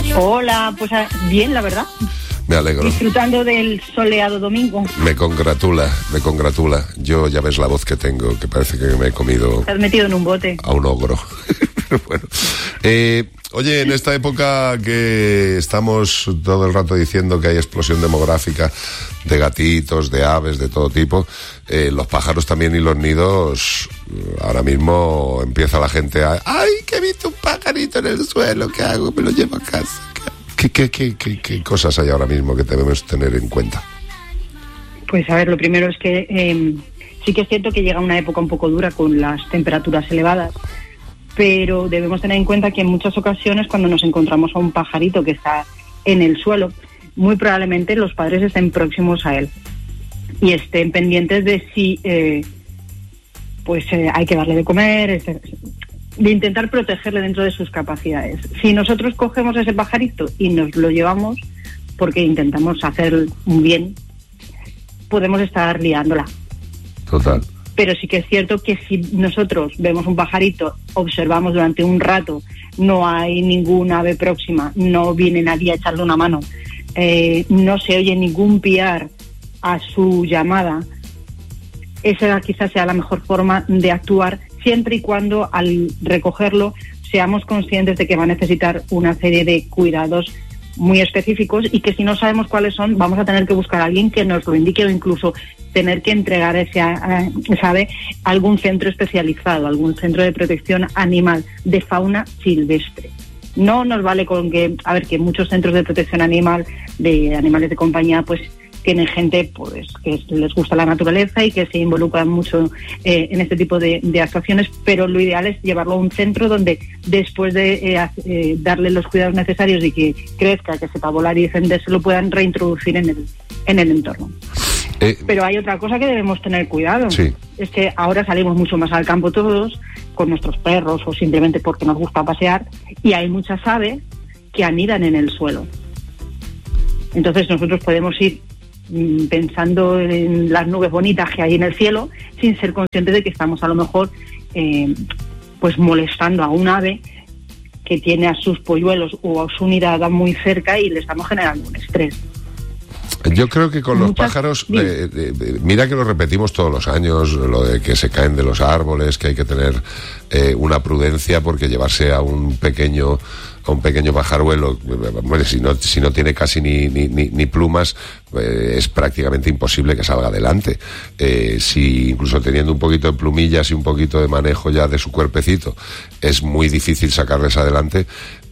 Hola, pues bien, la verdad. Me alegro. Disfrutando del soleado domingo. Me congratula. Yo ya ves la voz que tengo, que parece que me he comido... Te has metido en un bote. A un ogro. Bueno. Oye, en esta época que estamos todo el rato diciendo que hay explosión demográfica de gatitos, de aves, de todo tipo, los pájaros también y los nidos, ahora mismo empieza la gente a... ¡Ay, que he visto un pajarito en el suelo! ¿Qué hago? Me lo llevo a casa. ¿Qué cosas hay ahora mismo que debemos tener en cuenta? Pues a ver, lo primero es que sí que es cierto que llega una época un poco dura con las temperaturas elevadas, pero debemos tener en cuenta que en muchas ocasiones cuando nos encontramos a un pajarito que está en el suelo, muy probablemente los padres estén próximos a él y estén pendientes de si hay que darle de comer, de intentar protegerle dentro de sus capacidades. Si nosotros cogemos ese pajarito y nos lo llevamos porque intentamos hacer un bien, podemos estar liándola. Total. Pero sí que es cierto que si nosotros vemos un pajarito, observamos durante un rato, no hay ningún ave próxima, no viene nadie a echarle una mano, no se oye ningún piar a su llamada, esa quizás sea la mejor forma de actuar, siempre y cuando al recogerlo seamos conscientes de que va a necesitar una serie de cuidados muy específicos y que si no sabemos cuáles son, vamos a tener que buscar a alguien que nos lo indique o incluso tener que entregar ese ave a algún centro especializado, algún centro de protección animal de fauna silvestre. No nos vale con que muchos centros de protección animal, de animales de compañía, pues tienen gente pues que les gusta la naturaleza y que se involucran mucho en este tipo de actuaciones, pero lo ideal es llevarlo a un centro donde después de darle los cuidados necesarios y que crezca, que sepa volar y defenderse, lo puedan reintroducir en el entorno. Pero hay otra cosa que debemos tener cuidado. Sí. Es que ahora salimos mucho más al campo todos, con nuestros perros o simplemente porque nos gusta pasear, y hay muchas aves que anidan en el suelo. Entonces nosotros podemos ir pensando en las nubes bonitas que hay en el cielo sin ser conscientes de que estamos a lo mejor pues molestando a un ave que tiene a sus polluelos o a su nidada muy cerca y le estamos generando un estrés. Yo creo que con los pájaros, mira que lo repetimos todos los años, lo de que se caen de los árboles, que hay que tener una prudencia porque llevarse a un pequeño pajaruelo, bueno, si no tiene casi ni plumas, es prácticamente imposible que salga adelante. Si incluso teniendo un poquito de plumillas y un poquito de manejo ya de su cuerpecito, es muy difícil sacarles adelante.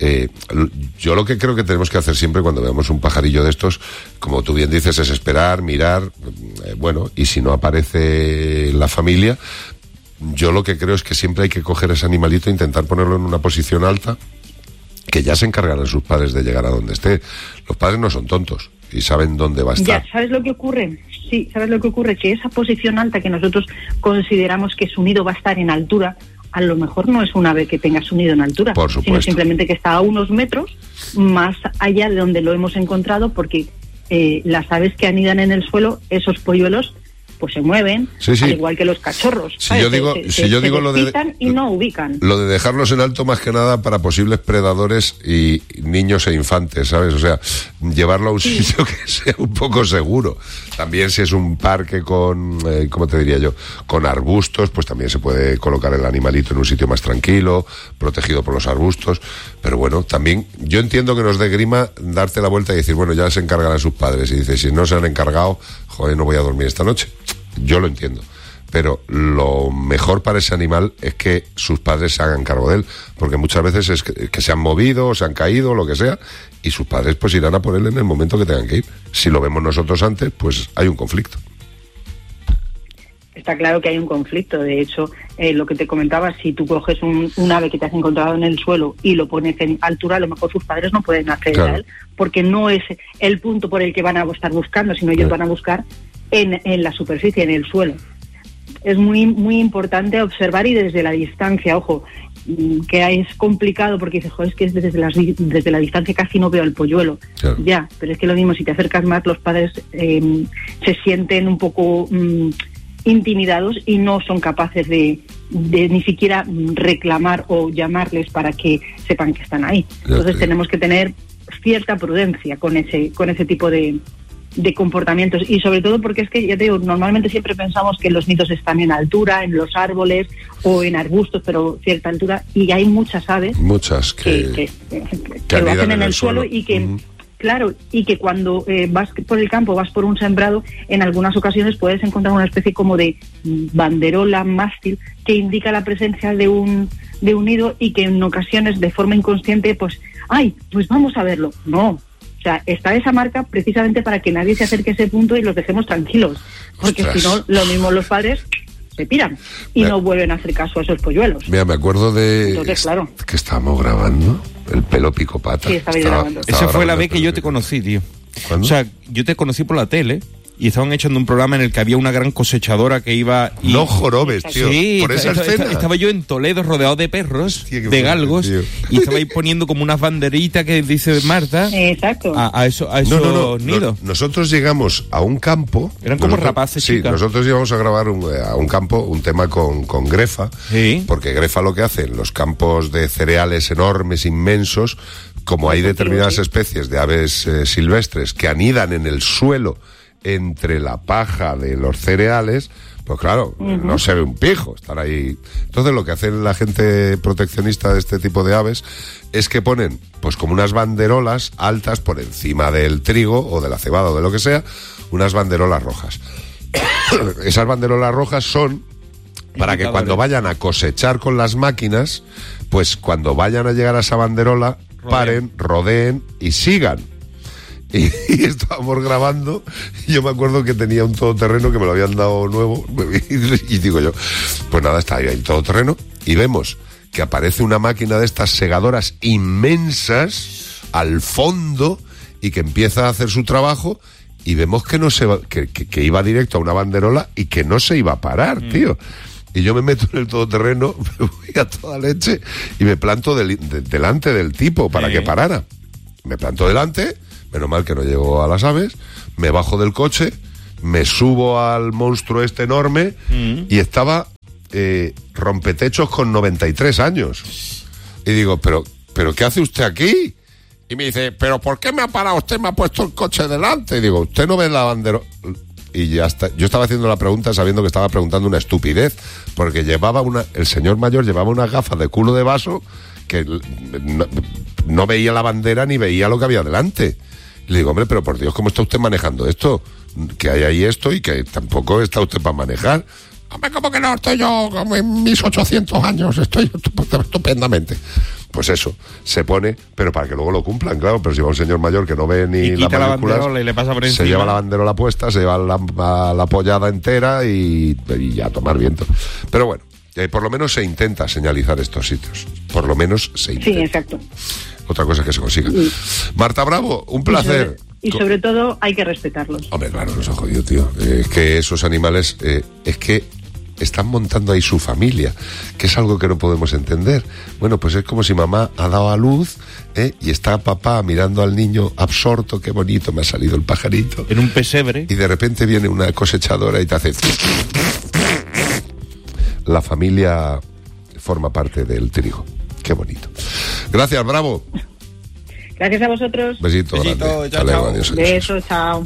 Yo lo que creo que tenemos que hacer siempre cuando veamos un pajarillo de estos, como tú bien dices, es esperar, mirar, y si no aparece la familia, yo lo que creo es que siempre hay que coger ese animalito e intentar ponerlo en una posición alta, que ya se encargarán sus padres de llegar a donde esté. Los padres no son tontos y saben dónde va a estar. Ya, ¿sabes lo que ocurre? Sí, ¿sabes lo que ocurre? Que esa posición alta que nosotros consideramos que su nido va a estar en altura, a lo mejor no es un ave que tenga su nido en altura, por supuesto, sino simplemente que está a unos metros más allá de donde lo hemos encontrado, porque las aves que anidan en el suelo, esos polluelos, pues se mueven, sí. al igual que los cachorros. Si yo digo lo de y no ubican. Lo de dejarlos en alto más que nada para posibles predadores y niños e infantes, ¿sabes? O sea, llevarlo a un sitio que sea un poco seguro. También si es un parque con, ¿cómo te diría yo? Con arbustos, pues también se puede colocar el animalito en un sitio más tranquilo, protegido por los arbustos. Pero bueno, también yo entiendo que nos dé grima darte la vuelta y decir, bueno, ya se encargarán sus padres. Y dices, si no se han encargado, joder, no voy a dormir esta noche. Yo lo entiendo, pero lo mejor para ese animal es que sus padres se hagan cargo de él, porque muchas veces es que se han movido, se han caído, lo que sea, y sus padres pues irán a por él en el momento que tengan que ir. Si lo vemos nosotros antes, pues hay un conflicto. Está claro que hay un conflicto. De hecho, lo que te comentaba, si tú coges un ave que te has encontrado en el suelo y lo pones en altura, a lo mejor sus padres no pueden acceder a él, porque no es el punto por el que van a estar buscando, sino ellos van a buscar en la superficie, en el suelo. Es muy muy importante observar y desde la distancia, ojo, que es complicado porque dices, joder, es que desde la distancia casi no veo el polluelo. Claro. Ya, pero es que lo mismo, si te acercas más, los padres se sienten un poco intimidados y no son capaces de ni siquiera reclamar o llamarles para que sepan que están ahí. Entonces tenemos que tener cierta prudencia con ese tipo de comportamientos, y sobre todo porque es que, ya te digo, normalmente siempre pensamos que los nidos están en altura, en los árboles o en arbustos, pero cierta altura, y hay muchas aves que lo hacen en el suelo y que claro, y que cuando vas por el campo, vas por un sembrado, en algunas ocasiones puedes encontrar una especie como de banderola, mástil, que indica la presencia de un nido, y que en ocasiones de forma inconsciente pues vamos a verlo. No, o sea, está esa marca precisamente para que nadie se acerque a ese punto y los dejemos tranquilos, porque si no, lo mismo los padres se piran y no vuelven a hacer caso a esos polluelos. Mira, me acuerdo de... Entonces, claro, que estábamos grabando El pelo picopata. Sí, estabais grabando. Esa fue la vez que yo te conocí, tío. ¿Cuándo? O sea, yo te conocí por la tele y estaban echando un programa en el que había una gran cosechadora que iba... No jorobes, tío. Sí, por esa escena. Estaba yo en Toledo rodeado de perros, Hostia, de galgos, tío. y estaba ahí poniendo como unas banderitas que dice Marta exacto, a esos No. nidos. Nosotros llegamos a un campo... Eran como rapaces, Sí, chicas. nosotros íbamos a grabar a un campo, un tema con Grefa, Sí. porque Grefa lo que hace en los campos de cereales enormes, inmensos, como hay determinadas especies de aves silvestres que anidan en el suelo entre la paja de los cereales, pues claro, no se ve un pijo estar ahí. Entonces lo que hace la gente proteccionista de este tipo de aves es que ponen pues como unas banderolas altas por encima del trigo o de la cebada o de lo que sea, unas banderolas rojas. Esas banderolas rojas son para que cuando vayan a cosechar con las máquinas, pues cuando vayan a llegar a esa banderola, paren, rodeen y sigan. Y estábamos grabando, y yo me acuerdo que tenía un todoterreno que me lo habían dado nuevo, y digo yo, pues nada, está ahí el todoterreno, y vemos que aparece una máquina de estas segadoras inmensas al fondo, y que empieza a hacer su trabajo, y vemos que no se va, que iba directo a una banderola y que no se iba a parar, tío. Y yo me meto en el todoterreno, me voy a toda leche y me planto delante del tipo para que parara. Me planto delante, menos mal que no llego a las aves, me bajo del coche, me subo al monstruo este enorme y estaba rompetechos con 93 años. Y digo, ¿pero qué hace usted aquí? Y me dice, ¿pero por qué me ha parado usted? Me ha puesto el coche delante. Y digo, ¿usted no ve la bandera? Y ya está. Yo estaba haciendo la pregunta sabiendo que estaba preguntando una estupidez, porque el señor mayor llevaba unas gafas de culo de vaso que no veía la bandera ni veía lo que había delante. Y le digo, hombre, pero por Dios, ¿cómo está usted manejando esto? Que hay ahí esto y que tampoco está usted para manejar. Hombre, ¿cómo que no? Estoy yo como en mis 800 años, estoy estupendamente. Pues eso, se pone, pero para que luego lo cumplan, claro, pero si va un señor mayor que no ve ni y quita las la mayúsculas, banderola y le pasa por encima. se lleva la banderola puesta, se lleva la pollada entera y ya a tomar viento. Pero bueno, por lo menos se intenta señalizar estos sitios, por lo menos se intenta. Sí, exacto. Otra cosa que se consiga. Marta Bravo, un placer. Y sobre todo hay que respetarlos. Hombre, claro, nos ha jodido, tío. Es que esos animales, es que están montando ahí su familia, que es algo que no podemos entender. Bueno, pues es como si mamá ha dado a luz, y está papá mirando al niño absorto, qué bonito, me ha salido el pajarito. En un pesebre. Y de repente viene una cosechadora y te hace... La familia forma parte del trigo. Qué bonito. Gracias, Bravo. Gracias a vosotros. Besito grande. Chao, Hasta luego, chao. adiós. Besos, chao.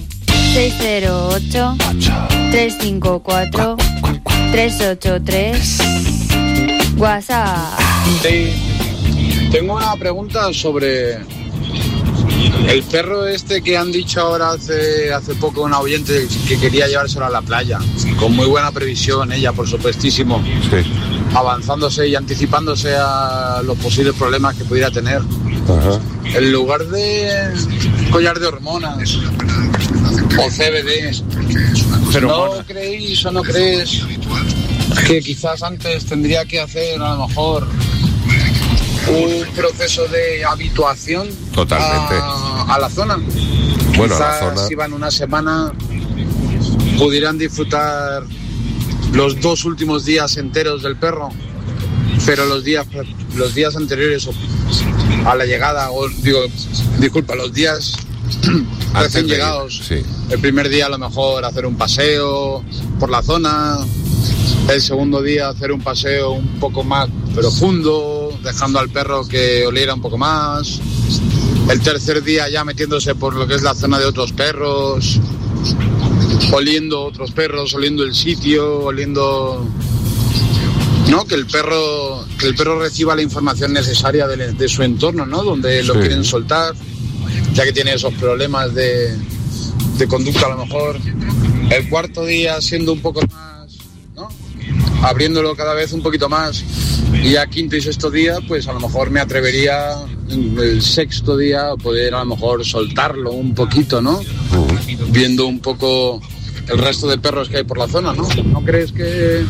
608-354-383 WhatsApp. Sí, tengo una pregunta sobre el perro este que han dicho ahora hace poco un oyente que quería llevárselo a la playa, con muy buena previsión ella, por supuestísimo, Sí. avanzándose y anticipándose a los posibles problemas que pudiera tener. Ajá. En lugar de collar de hormonas o CBD, ¿no creéis o no crees que quizás antes tendría que hacer a lo mejor un proceso de habituación Totalmente. a la zona? Bueno, Quizás a la zona. si van una semana pudieran disfrutar los 2 últimos días enteros del perro, pero los días anteriores a la llegada, los días recién de ir, llegados, sí. El primer día a lo mejor hacer un paseo por la zona, el segundo día hacer un paseo un poco más profundo, dejando al perro que oliera un poco más, el tercer día ya metiéndose por lo que es la zona de otros perros, oliendo otros perros, oliendo el sitio, oliendo... ¿No? Que el perro reciba la información necesaria de su entorno, ¿no? Donde lo quieren soltar, ya que tiene esos problemas de conducta a lo mejor. El cuarto día siendo un poco más, ¿no? Abriéndolo cada vez un poquito más. Y ya quinto y sexto día, pues a lo mejor me atrevería el sexto día a poder a lo mejor soltarlo un poquito, ¿no? Viendo un poco el resto de perros que hay por la zona, ¿no? ¿No creéis que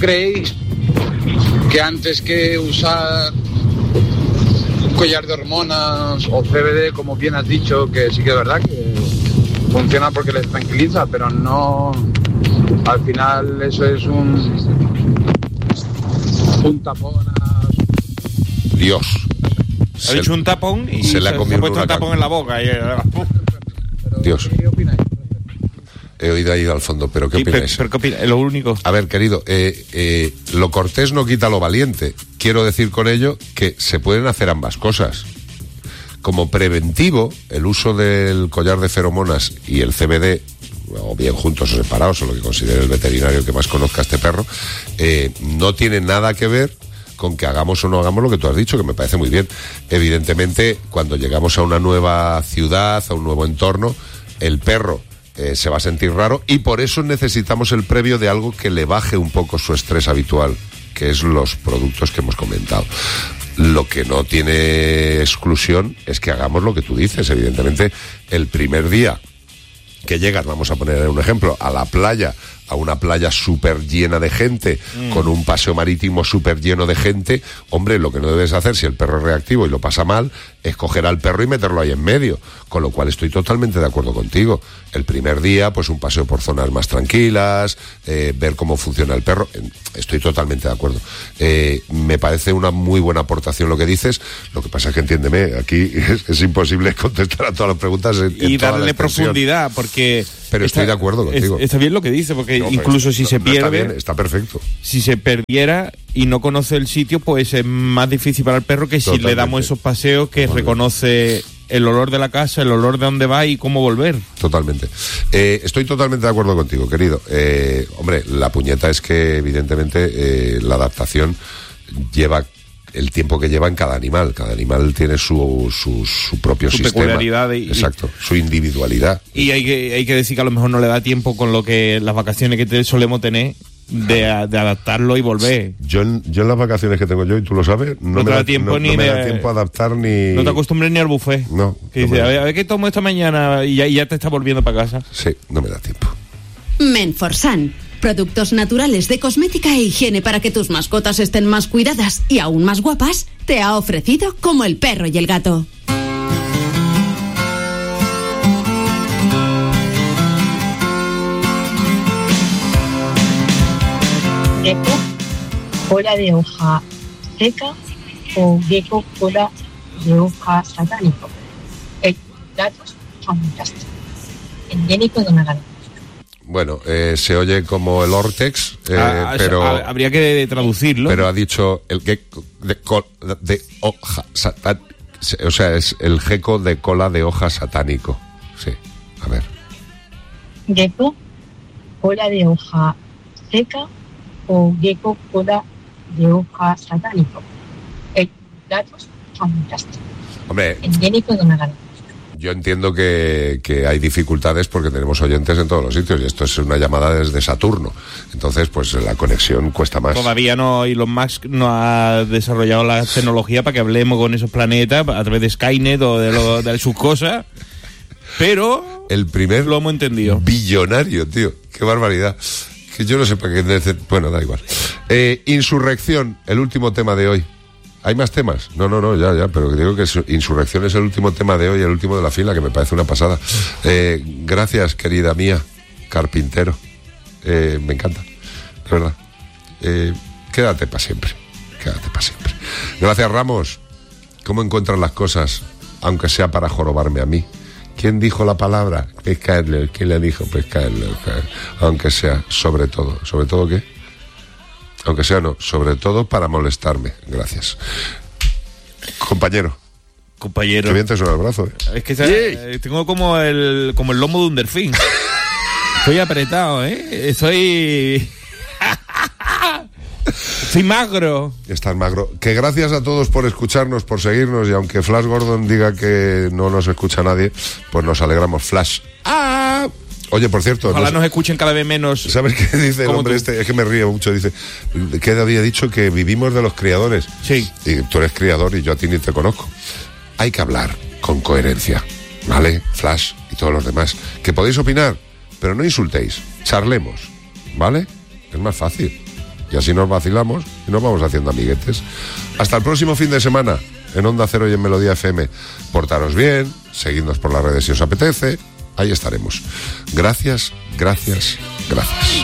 antes que usar un collar de hormonas o CBD, como bien has dicho, que sí que es verdad que funciona porque les tranquiliza, pero no, al final eso es un tapón Dios. Ha dicho un tapón y se le ha comido ha puesto un tapón en la boca. Dios. He oído ahí al fondo, pero ¿qué opináis? Pero ¿qué opináis? Lo único. A ver, querido, lo cortés no quita lo valiente. Quiero decir con ello que se pueden hacer ambas cosas. Como preventivo, el uso del collar de feromonas y el CBD, o bien juntos o separados, o lo que considere el veterinario que más conozca a este perro, no tiene nada que ver con que hagamos o no hagamos lo que tú has dicho, que me parece muy bien. Evidentemente, cuando llegamos a una nueva ciudad, a un nuevo entorno, el perro se va a sentir raro, y por eso necesitamos el previo de algo que le baje un poco su estrés habitual, que es los productos que hemos comentado. Lo que no tiene exclusión es que hagamos lo que tú dices. Evidentemente, el primer día que llegas, vamos a poner un ejemplo, a la playa, a una playa súper llena de gente, con un paseo marítimo súper lleno de gente, hombre, lo que no debes hacer si el perro es reactivo y lo pasa mal, es coger al perro y meterlo ahí en medio, con lo cual estoy totalmente de acuerdo contigo. El primer día, pues un paseo por zonas más tranquilas, ver cómo funciona el perro, estoy totalmente de acuerdo. Me parece una muy buena aportación lo que dices, lo que pasa es que entiéndeme, aquí es imposible contestar a todas las preguntas y darle profundidad, porque... Pero estoy de acuerdo contigo. Está bien lo que dice, porque no, incluso si se pierde... Está bien, está perfecto. Si se perdiera y no conoce el sitio, pues es más difícil para el perro que si le damos esos paseos que reconoce el olor de la casa, el olor de dónde va y cómo volver. Totalmente. Estoy totalmente de acuerdo contigo, querido. Hombre, la puñeta es que evidentemente la adaptación lleva el tiempo que lleva en cada animal. Cada animal tiene su propio sistema. Su peculiaridad. Exacto, su individualidad. Y hay que decir que a lo mejor no le da tiempo con lo que las vacaciones que solemos tener de adaptarlo y volver. Yo en las vacaciones que tengo yo, y tú lo sabes, no me da tiempo a adaptar ni... No te acostumbres ni al buffet. No. Que dice, a ver qué tomo esta mañana y ya te está volviendo para casa. Sí, no me da tiempo. Menforsan. Productos naturales de cosmética e higiene para que tus mascotas estén más cuidadas y aún más guapas, te ha ofrecido Como el perro y el gato. Gecko, cola de hoja seca o gecko, cola de hoja satánico. Datos fantásticos. Endémico de Málaga. Bueno, se oye como el Ortex, pero... Habría que traducirlo. Pero ha dicho el gecko de hoja satánico. O sea, es el gecko de cola de hoja satánico. Sí, a ver. Gecko, cola de hoja seca o gecko, cola de hoja satánico. Datos fantásticos. Hombre... Endémico de Málaga. Yo entiendo que hay dificultades porque tenemos oyentes en todos los sitios y esto es una llamada desde Saturno. Entonces, pues la conexión cuesta más. Todavía no, Elon Musk no ha desarrollado la tecnología para que hablemos con esos planetas a través de Skynet o de sus cosas. Pero el primer lo hemos entendido. Billonario, tío. Qué barbaridad. Que yo no sé para qué... Bueno, da igual. Insurrección, el último tema de hoy. ¿Hay más temas? No, ya, pero digo que Insurrección es el último tema de hoy, el último de la fila, que me parece una pasada. Gracias, querida mía, carpintero. Me encanta, de verdad. Quédate para siempre. Gracias, Ramos. ¿Cómo encuentras las cosas, aunque sea para jorobarme a mí? ¿Quién dijo la palabra? Pescarle. ¿Quién le dijo pescarle? Aunque sea, sobre todo. ¿Sobre todo qué? Aunque sea no, sobre todo para molestarme. Gracias. Compañero. Compañero. Qué bien te suena el brazo, Es que tengo como el lomo de un delfín. Estoy apretado, Estoy magro. Estás magro. Que gracias a todos por escucharnos, por seguirnos, y aunque Flash Gordon diga que no nos escucha nadie, pues nos alegramos. Flash. ¡Ah! Oye, por cierto... Ojalá nos escuchen cada vez menos. ¿Sabes qué dice el hombre este? Es que me río mucho. Dice, que había dicho que vivimos de los criadores. Sí. Y tú eres criador y yo a ti ni te conozco. Hay que hablar con coherencia, ¿vale? Flash y todos los demás. Que podéis opinar, pero no insultéis. Charlemos, ¿vale? Es más fácil. Y así nos vacilamos y nos vamos haciendo amiguetes. Hasta el próximo fin de semana en Onda Cero y en Melodía FM. Portaros bien, seguidnos por las redes si os apetece. Ahí estaremos. Gracias, gracias, gracias.